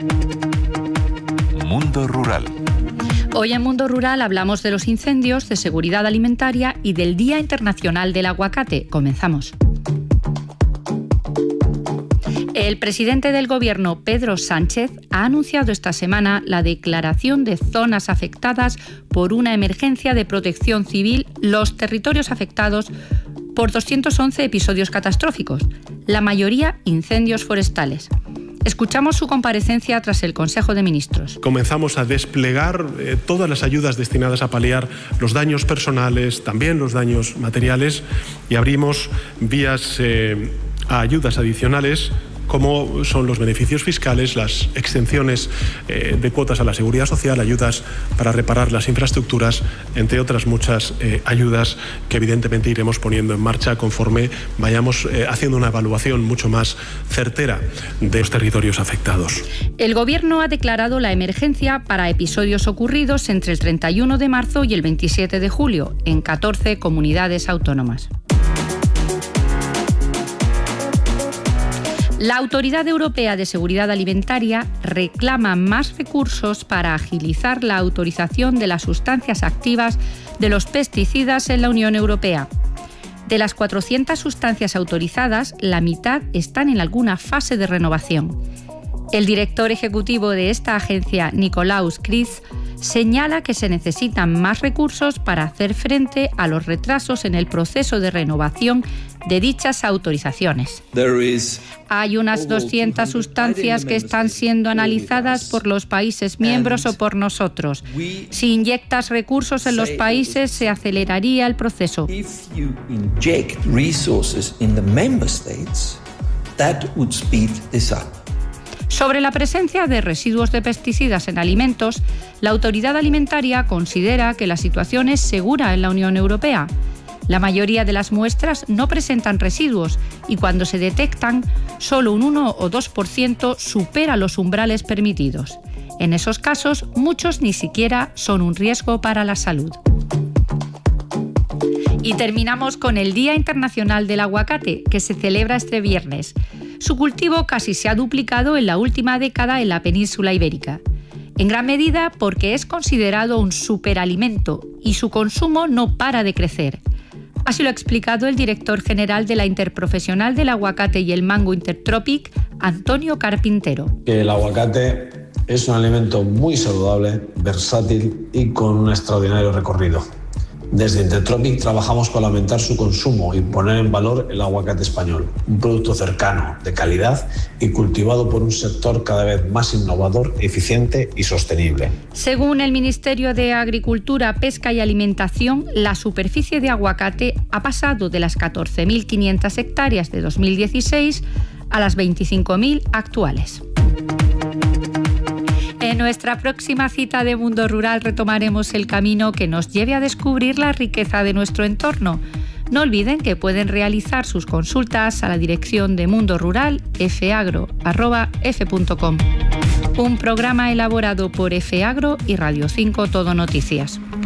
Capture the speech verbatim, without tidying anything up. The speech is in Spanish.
Mundo Rural. Hoy en Mundo Rural hablamos de los incendios, de seguridad alimentaria y del Día Internacional del Aguacate. Comenzamos. El presidente del Gobierno, Pedro Sánchez, ha anunciado esta semana la declaración de zonas afectadas por una emergencia de protección civil, los territorios afectados por doscientos once episodios catastróficos, la mayoría incendios forestales. Escuchamos su comparecencia tras el Consejo de Ministros. Comenzamos a desplegar eh, todas las ayudas destinadas a paliar los daños personales, también los daños materiales, y abrimos vías eh, a ayudas adicionales, como son los beneficios fiscales, las exenciones eh, de cuotas a la seguridad social, ayudas para reparar las infraestructuras, entre otras muchas eh, ayudas que evidentemente iremos poniendo en marcha conforme vayamos eh, haciendo una evaluación mucho más certera de los territorios afectados. El Gobierno ha declarado la emergencia para episodios ocurridos entre el treinta y uno de marzo y el veintisiete de julio en catorce comunidades autónomas. La Autoridad Europea de Seguridad Alimentaria reclama más recursos para agilizar la autorización de las sustancias activas de los pesticidas en la Unión Europea. De las cuatrocientas sustancias autorizadas, la mitad están en alguna fase de renovación. El director ejecutivo de esta agencia, Nikolaus Kris, señala que se necesitan más recursos para hacer frente a los retrasos en el proceso de renovación de dichas autorizaciones. Hay unas doscientas sustancias que están siendo analizadas por los países miembros o por nosotros. Si inyectas recursos en los países, se aceleraría el proceso. Sobre la presencia de residuos de pesticidas en alimentos, la Autoridad Alimentaria considera que la situación es segura en la Unión Europea. La mayoría de las muestras no presentan residuos y cuando se detectan, solo un uno o dos por ciento supera los umbrales permitidos. En esos casos, muchos ni siquiera son un riesgo para la salud. Y terminamos con el Día Internacional del Aguacate, que se celebra este viernes. Su cultivo casi se ha duplicado en la última década en la península ibérica. En gran medida porque es considerado un superalimento y su consumo no para de crecer. Así lo ha explicado el director general de la Interprofesional del Aguacate y el Mango Intertropic, Antonio Carpintero. El aguacate es un alimento muy saludable, versátil y con un extraordinario recorrido. Desde Intertropic trabajamos para aumentar su consumo y poner en valor el aguacate español, un producto cercano, de calidad y cultivado por un sector cada vez más innovador, eficiente y sostenible. Según el Ministerio de Agricultura, Pesca y Alimentación, la superficie de aguacate ha pasado de las catorce mil quinientas hectáreas de dos mil dieciséis a las veinticinco mil actuales. En nuestra próxima cita de Mundo Rural retomaremos el camino que nos lleve a descubrir la riqueza de nuestro entorno. No olviden que pueden realizar sus consultas a la dirección de Mundo Rural efagro arroba efe punto com. Un programa elaborado por Efeagro y Radio cinco Todo Noticias.